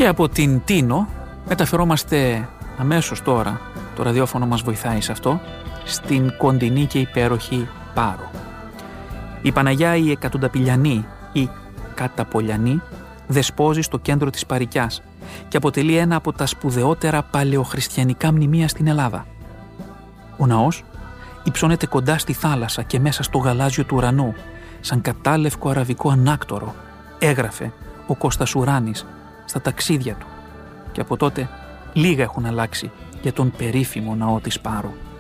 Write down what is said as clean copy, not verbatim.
Και από την Τίνο μεταφερόμαστε αμέσως τώρα, το ραδιόφωνο μας βοηθάει σε αυτό, στην κοντινή και υπέροχη Πάρο. Η Παναγιά η Εκατονταπηλιανή ή Καταπολιανή δεσπόζει στο κέντρο της Παρικιάς και αποτελεί ένα από τα σπουδαιότερα παλαιοχριστιανικά μνημεία στην Ελλάδα. Ο ναός υψώνεται κοντά στη θάλασσα και μέσα στο γαλάζιο του ουρανού, σαν κατάλευκο αραβικό ανάκτορο, έγραφε ο Κώστας Ουράνης στα ταξίδια του. Και από τότε λίγα έχουν αλλάξει για τον περίφημο ναό της Πάρου.